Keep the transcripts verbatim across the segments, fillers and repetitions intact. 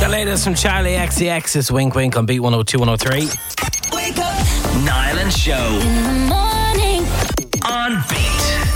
The latest from Charlie X C X is Wink Wink on Beat one oh two, one oh three. Wake up. Niall and Show. In the morning. On Beat.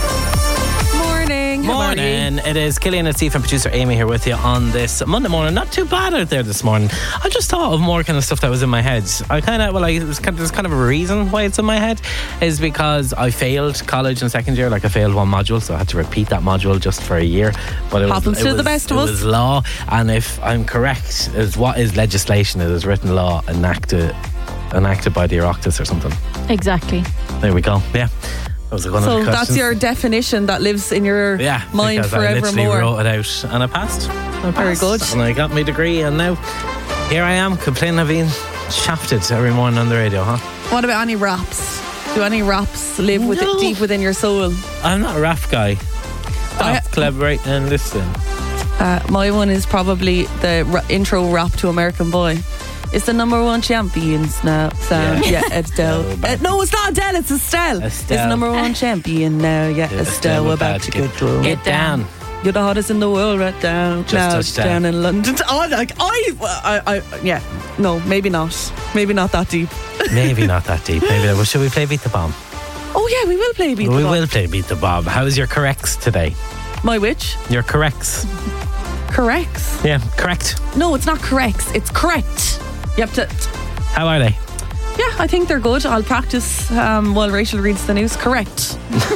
Morning. Morning. It is Killian and Steve and producer Amy here with you on this Monday morning. Not too bad out there this morning. I just thought of more kind of stuff that was in my head. I kind of, well, I, was kind of, there's kind of a reason why it's in my head, is because I failed college in second year. Like I failed one module, so I had to repeat that module just for a year. But it was, Happens it to was, the best of it us. was law, and if I'm correct, is what is legislation? It is written law enacted, enacted by the Oireachtas or something. Exactly. There we go. Yeah. That was one So of the that's questions. your definition that lives in your Yeah, mind because I literally forevermore. wrote it out and I passed. I Very passed. good. And I got my degree, and now here I am complaining of being shafted every morning on the radio, huh? What about any raps? Do any raps live with No. it deep within your soul? I'm not a rap guy. I- Stop, collaborate and listen. Uh, my one is probably the ra- intro rap to American Boy. It's the number one champions now. Sound. Yeah. Yeah, Estelle. Uh, no, it's not Adele, it's Estelle. Estelle. It's number one champion now. Yeah, Yeah, Estelle, we're about to get through. Get down. You're the hottest in the world right down. Just now, touched down. down in London. Oh, like, I, I, I, yeah. No, maybe not. Maybe not that deep. Maybe not that deep. Maybe. Well, should we play Beat the Bomb? Oh, yeah, we will play Beat the we Bomb. will play Beat the Bomb. How's your corrects today? My which? Your corrects. Corrects. Yeah, correct. No, it's not corrects. It's correct. You have to... How are they? Yeah, I think they're good. I'll practice um, while Rachel reads the news. Correct.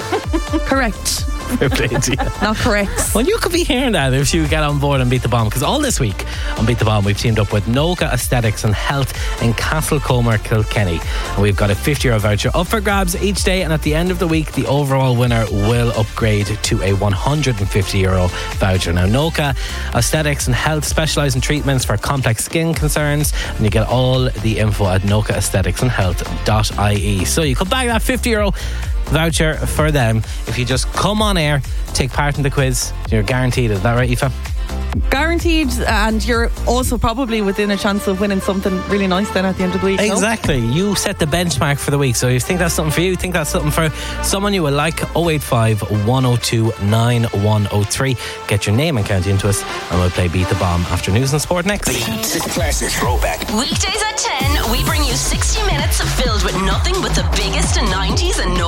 Correct. Fair play to you. Not corrects. Well, you could be hearing that if you get on board and Beat the Bomb, because all this week on Beat the Bomb we've teamed up with Noka Aesthetics and Health in Castlecomer, Kilkenny, and we've got a fifty euro voucher up for grabs each day, and at the end of the week the overall winner will upgrade to a one hundred fifty euro voucher. Now, Noka Aesthetics and Health specialise in treatments for complex skin concerns, and you get all the info at noka aesthetics and health dot I E. So you could bag that fifty euro voucher for them if you just come on air, take part in the quiz. You're guaranteed. Is that right, Aoife? Guaranteed, and you're also probably within a chance of winning something really nice then at the end of the week. no? Exactly. You set the benchmark for the week. So if you think that's something for you, think that's something for someone you would like, oh eight five, one oh two, nine one oh three. Get your name and county into us, and we'll play Beat the Bomb after news and sport next. Beat Classic Throwback. Weekdays at ten, we bring you sixty minutes filled with nothing but the biggest in nineties and